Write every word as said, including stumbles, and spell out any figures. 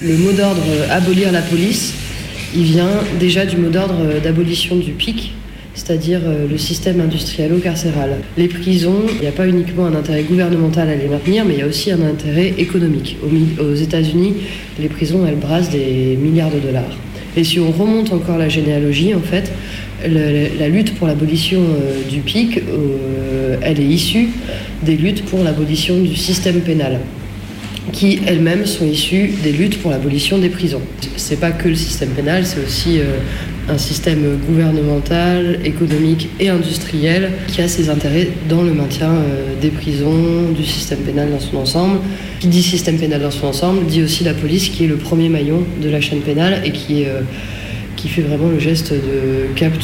Le mot d'ordre « abolir la police », il vient déjà du mot d'ordre d'abolition du P I C, c'est-à-dire le système industrialo-carcéral. Les prisons, il n'y a pas uniquement un intérêt gouvernemental à les maintenir, mais il y a aussi un intérêt économique. Aux États-Unis, les prisons, elles brassent des milliards de dollars. Et si on remonte encore la généalogie, en fait, le, la lutte pour l'abolition euh, du P I C, euh, elle est issue des luttes pour l'abolition du système pénal, qui elles-mêmes sont issues des luttes pour l'abolition des prisons. C'est pas que le système pénal, c'est aussi euh, un système gouvernemental, économique et industriel qui a ses intérêts dans le maintien euh, des prisons, du système pénal dans son ensemble. Qui dit système pénal dans son ensemble, dit aussi la police qui est le premier maillon de la chaîne pénale et qui, est, euh, qui fait vraiment le geste de capture